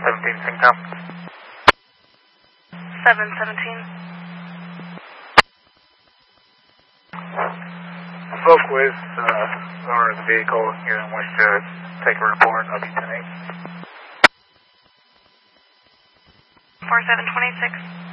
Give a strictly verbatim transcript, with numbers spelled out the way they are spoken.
seventeen, Syncom. seven seventeen. Spoke with uh, owner of the vehicle here and wish to take a report. I'll be ten eight. four seven twenty-six.